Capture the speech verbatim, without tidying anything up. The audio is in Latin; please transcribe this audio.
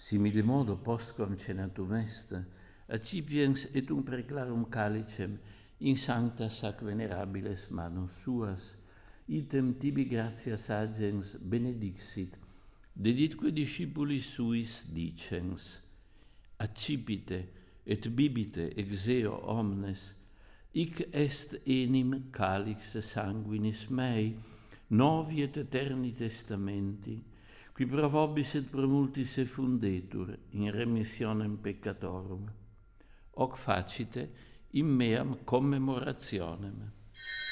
Similimodo postquam cenatum est, accipiens et un preclarum calicem in sancta sac venerabiles manus suas, item tibi gratias agens benedixit, deditque discipulis suis dicens, accipite et bibite ex eo omnes, hic est enim calix sanguinis mei, novi et eterni testamenti, qui pro vobis et pro multis effundetur in remissionem peccatorum. Hoc facite in meam commemorationem.